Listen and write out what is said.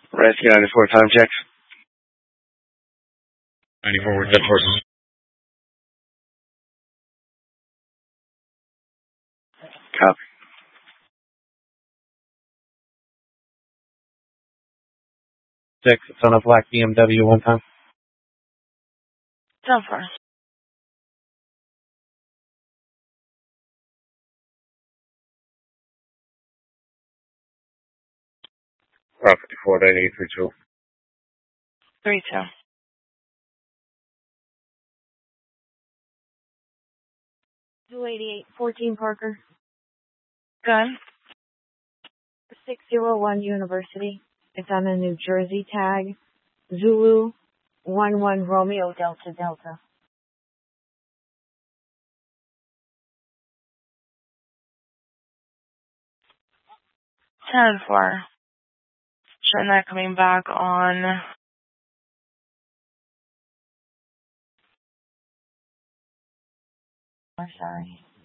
Rescue 94, time checks. 94 with dead horses. Copy. Six, it's on a black BMW one time. 10-4. Route 54, 9832. 3-2. Zoo 8814 Parker. Gun. 601 University. It's on a New Jersey tag. Zulu 11 Romeo Delta Delta. 10-4. Showing that coming back on. I'm sorry.